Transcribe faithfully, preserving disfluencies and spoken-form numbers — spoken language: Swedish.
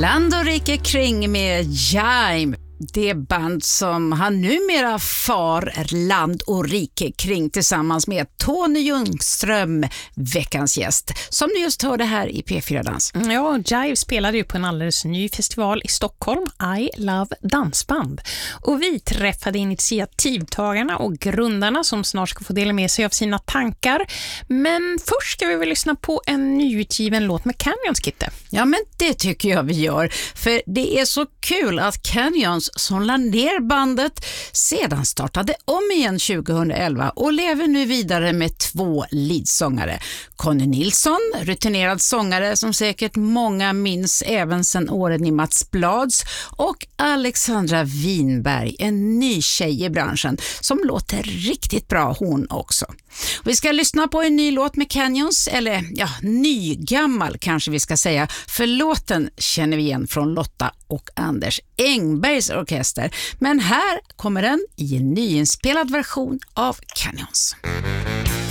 Land och rike kring med Jaime. Det band som han numera far land och rike kring tillsammans med Tony Ljungström, veckans gäst, som ni just hörde här i P fyra Dans. Ja, Jive spelade ju på en alldeles ny festival i Stockholm, I Love Dansband. Och vi träffade initiativtagarna och grundarna som snart ska få dela med sig av sina tankar. Men först ska vi väl lyssna på en nyutgiven låt med Canyons, Kitte. Ja, men det tycker jag vi gör. För det är så kul att Canyons, som la ner bandet, sedan startade om igen tjugohundraelva och lever nu vidare med två leadsångare. Conny Nilsson, rutinerad sångare som säkert många minns även sedan åren i Mats Blads, och Alexandra Winberg, en ny tjej i branschen som låter riktigt bra hon också. Vi ska lyssna på en ny låt med Canyons, eller ja, nygammal kanske vi ska säga, för låten känner vi igen från Lotta och Anders Engbergs orkester. Men här kommer den i en nyinspelad version av Canyons.